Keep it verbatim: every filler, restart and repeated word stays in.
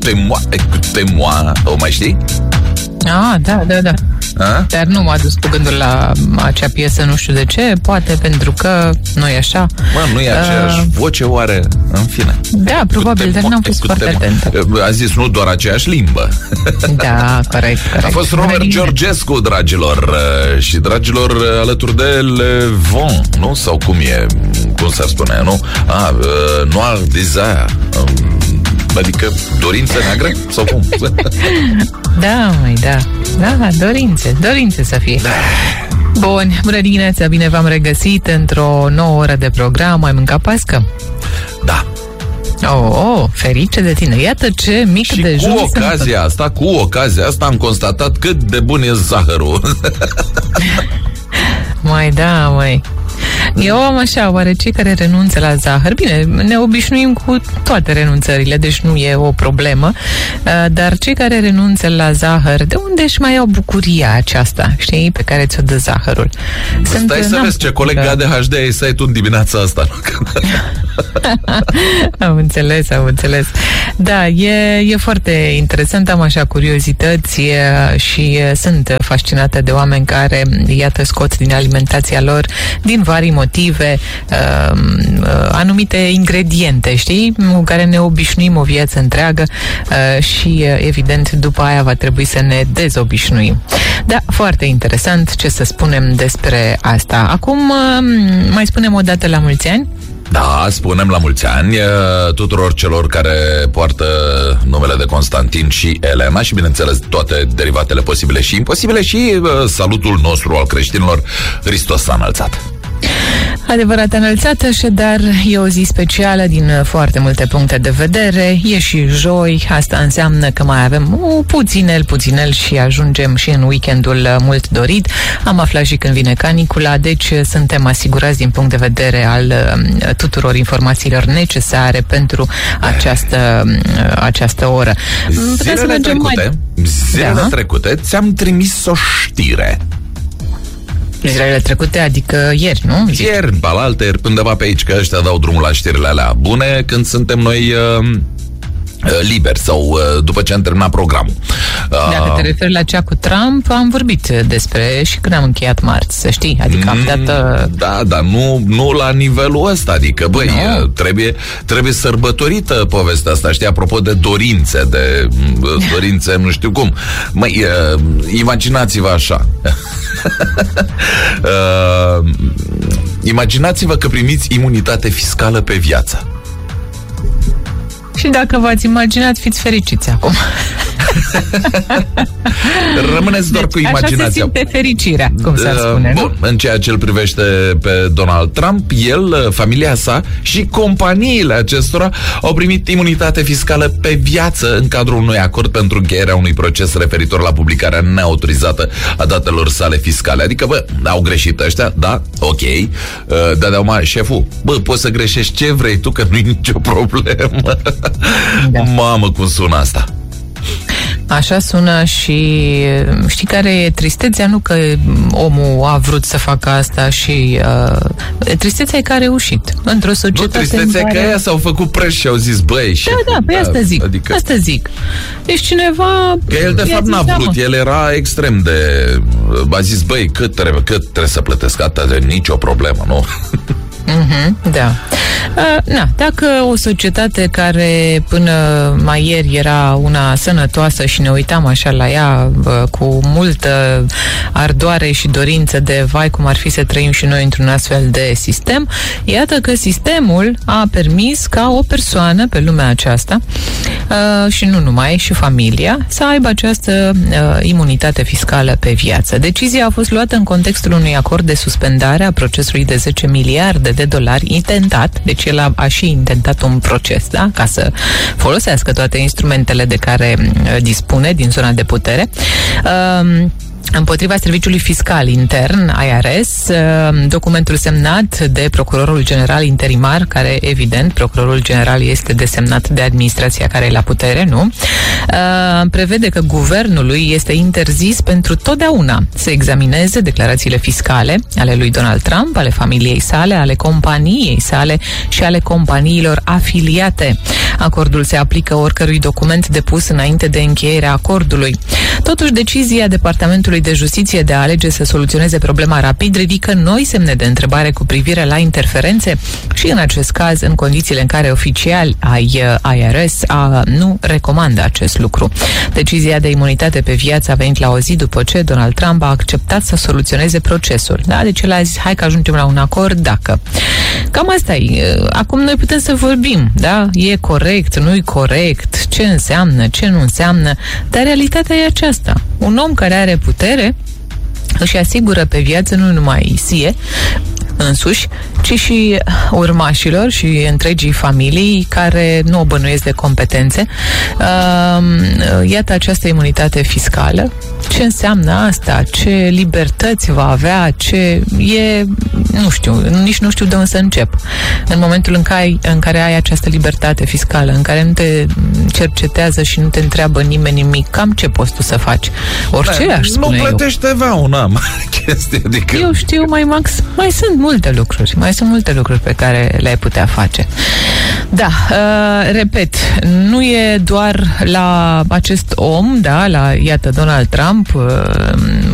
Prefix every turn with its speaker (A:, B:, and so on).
A: écoutez-moi, écoutez-moi. O mai știi?
B: Ah, da, da, da.
A: A?
B: Dar nu m-a dus cu gândul la acea piesă, nu știu de ce, poate pentru că nu e așa.
A: Mă, nu e aceeași uh, voce, oare? În fine.
B: Da, probabil, dar n-am fost foarte atentă.
A: A zis nu doar aceeași limbă.
B: Da, corect, corect.
A: A fost Robert Georgescu, dragilor, și dragilor alături de Le Vent, nu? Sau cum e, cum s-ar spune, nu? Ah, uh, Noir Desire. Um, Adică dorință neagră? Sau cum?
B: Da, mai da. Da, dorințe. Dorințe să fie. Bun, bună dimineața, bine v-am regăsit într-o nouă oră de program. Ai mâncat pască?
A: Da.
B: Oh, oh, ferice de tine. Iată ce mic
A: și
B: dejun.
A: cu ocazia asta, cu ocazia asta am constatat cât de bun e zahărul.
B: Mai da, mai. Eu am așa, oare cei care renunță la zahăr, bine, ne obișnuim cu toate renunțările, deci nu e o problemă, dar cei care renunță la zahăr, de unde își mai au bucuria aceasta, știi, pe care ți-o dă zahărul?
A: Sunt, Stai să vezi ce coleg de A D H D ai să ai tu în dimineața asta.
B: Am înțeles, am înțeles. Da, e, e foarte interesant, am așa curiozități și sunt fascinată de oameni care, iată, scot din alimentația lor, din vari motive, uh, uh, anumite ingrediente, știi, cu care ne obișnuim o viață întreagă uh, și, uh, evident, după aia va trebui să ne dezobișnuim. Da, foarte interesant ce să spunem despre asta. Acum, uh, mai spunem o dată la mulți ani?
A: Da, spunem la mulți ani tuturor celor care poartă numele de Constantin și Elena și, bineînțeles, toate derivatele posibile și imposibile și uh, salutul nostru al creștinilor: Hristos s-a înălțat.
B: Adevărat înălțat, așadar e o zi specială din foarte multe puncte de vedere. E și joi, asta înseamnă că mai avem uh, puținel, puținel și ajungem și în weekendul mult dorit. Am aflat și când vine canicula, deci suntem asigurați din punct de vedere al uh, tuturor informațiilor necesare pentru această, uh, această oră.
A: Zilele trecute, mai... zilele da? trecute ți-am trimis o știre.
B: Zilele trecute, adică ieri, nu? Zici?
A: Ieri, balalteri, undeva pe aici, că ăștia dau drumul la știrile alea bune când suntem noi uh, liber sau uh, după ce am terminat programul. Uh,
B: Dacă te referi la cea cu Trump, am vorbit despre și când am încheiat marți, să știi, adică am dat... Uh...
A: Da, dar nu, nu la nivelul ăsta, adică, băi, no. trebuie, trebuie sărbătorită povestea asta, știi, apropo de dorințe, de uh, dorințe, nu știu cum. Măi, uh, imaginați-vă așa. uh, imaginați-vă că primiți imunitate fiscală pe viață.
B: Și dacă v-ați imaginat, fiți fericiți acum.
A: Rămâneți doar deci, cu imaginația. Așa se simte
B: fericirea, cum s-ar spune,
A: Bun,
B: nu?
A: În ceea ce îl privește pe Donald Trump, el, familia sa și companiile acestora au primit imunitate fiscală pe viață în cadrul unui acord pentru încheierea unui proces referitor la publicarea neautorizată a datelor sale fiscale. Adică, bă, au greșit ăștia, da, ok, dar de-au mai, șeful, bă, poți să greșești ce vrei tu, că nu-i nicio problemă. Da. Mamă, cum sună asta?
B: Așa sună și știi care e tristețea? Nu că omul a vrut să facă asta și uh, tristețea e că a reușit. Într-o societate...
A: Nu, tristețea
B: care...
A: că aia s-au făcut preș și au zis, băi, șef,
B: Da, da, pe da, asta zic, adică... asta zic. Deci cineva...
A: Că el de fapt n-a vrut, el era extrem de... A zis, băi, cât trebuie, cât trebuie să plătesc atât, de nicio problemă, nu?
B: Mm-hmm, da. Uh, na, dacă o societate care până mai ieri era una sănătoasă și ne uitam așa la ea uh, cu multă ardoare și dorință de vai cum ar fi să trăim și noi într-un astfel de sistem, iată că sistemul a permis ca o persoană pe lumea aceasta uh, și nu numai, și familia, să aibă această uh, imunitate fiscală pe viață. Decizia a fost luată în contextul unui acord de suspendare a procesului de zece miliarde de dolari intentat, deci el a, a și intentat un proces, da? Ca să folosească toate instrumentele de care uh, dispune din zona de putere. Uh, împotriva Serviciului Fiscal Intern, I R S, documentul semnat de Procurorul General Interimar, care, evident, Procurorul General este desemnat de administrația care e la putere, nu? Prevede că guvernului este interzis pentru totdeauna să examineze declarațiile fiscale ale lui Donald Trump, ale familiei sale, ale companiei sale și ale companiilor afiliate. Acordul se aplică oricărui document depus înainte de încheierea acordului. Totuși, decizia Departamentului de Justiție de a alege să soluționeze problema rapid ridică noi semne de întrebare cu privire la interferențe și, în acest caz, în condițiile în care oficiali ai I R S a, nu recomandă acest lucru. Decizia de imunitate pe viață a venit la o zi după ce Donald Trump a acceptat să soluționeze procesul. Da? Deci el a zis, hai că ajungem la un acord dacă. Cam asta e. Acum noi putem să vorbim, da? E corect, nu-i corect, ce înseamnă, ce nu înseamnă, dar realitatea e aceasta. Un om care are putere își asigură pe viață nu numai sie însuși, ci și urmașilor și întregii familii care nu o bănuiesc de competențe. Iată această imunitate fiscală. Ce înseamnă asta? Ce libertăți va avea? Ce e... Nu știu, nici nu știu de unde să încep. În momentul în care, în care ai această libertate fiscală, în care nu te cercetează și nu te întreabă nimeni nimic, cam ce poți tu să faci? Orice da, aș spune
A: nu plătești T V A-ul, n-am chestie. Adică...
B: Eu știu, mai max, mai sunt multe lucruri, mai sunt multe lucruri pe care le-ai putea face. Da, uh, repet, nu e doar la acest om, da, la, iată, Donald Trump, uh,